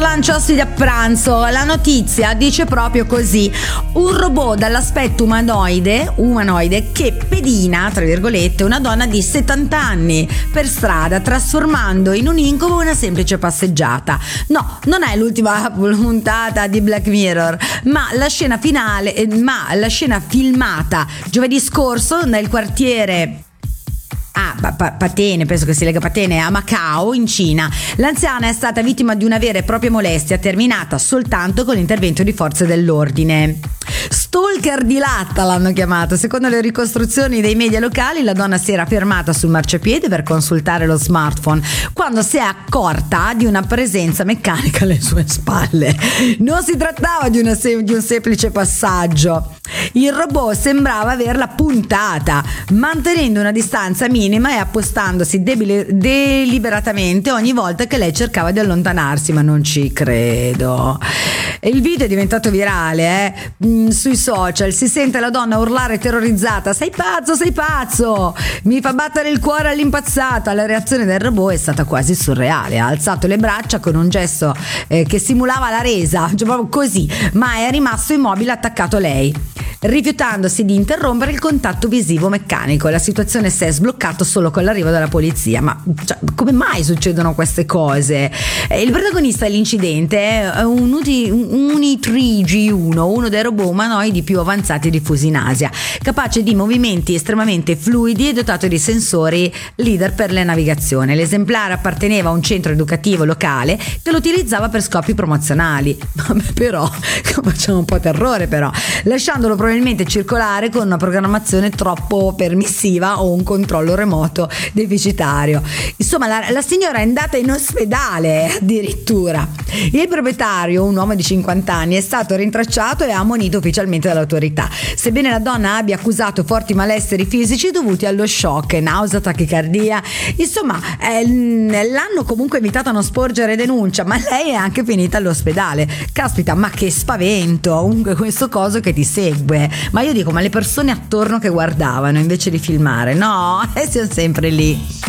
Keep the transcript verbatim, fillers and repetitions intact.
Ospiti a pranzo, la notizia dice proprio così: un robot dall'aspetto umanoide, umanoide che pedina, tra virgolette, una donna di settanta anni per strada, trasformando in un incubo una semplice passeggiata. No, non è l'ultima puntata di Black Mirror, ma la scena finale, ma la scena filmata giovedì scorso nel quartiere Ah, Patene, penso che si lega Patene, a Macao, in Cina. L'anziana è stata vittima di una vera e propria molestia, terminata soltanto con l'intervento di forze dell'ordine. Stalker di latta l'hanno chiamato. Secondo le ricostruzioni dei media locali, la donna si era fermata sul marciapiede per consultare lo smartphone quando si è accorta di una presenza meccanica alle sue spalle. Non si trattava di, una sem- di un semplice passaggio. Il robot sembrava averla puntata, mantenendo una distanza minima e appostandosi debile- deliberatamente ogni volta che lei cercava di allontanarsi. Ma non ci credo. Il video è diventato virale eh? Sui social si sente la donna urlare terrorizzata: sei pazzo, sei pazzo, mi fa battere il cuore all'impazzata. La reazione del robot è stata quasi surreale, ha alzato le braccia con un gesto eh, che simulava la resa, cioè proprio così, ma è rimasto immobile attaccato a lei, rifiutandosi di interrompere il contatto visivo meccanico. La situazione si è sbloccata solo con l'arrivo della polizia. Ma cioè, come mai succedono queste cose? Il protagonista dell'incidente è un Unitree G uno, uno dei robot umanoidi più avanzati diffusi in Asia, capace di movimenti estremamente fluidi e dotato di sensori leader per la navigazione. L'esemplare apparteneva a un centro educativo locale che lo utilizzava per scopi promozionali. Vabbè, però facciamo un po' terrore, però lasciandolo probabilmente circolare con una programmazione troppo permissiva o un controllo remoto deficitario. Insomma, la, la signora è andata in ospedale addirittura. Il proprietario, un uomo di cinquanta anni, è stato rintracciato e ammonito ufficialmente dall'autorità, sebbene la donna abbia accusato forti malesseri fisici dovuti allo shock, nausea, tachicardia. Insomma, eh, l'hanno comunque invitato a non sporgere denuncia, ma lei è anche finita all'ospedale. Caspita, ma che spavento, comunque questo coso che ti segue. Ma io dico, ma le persone attorno che guardavano invece di filmare, no? E siamo sempre lì.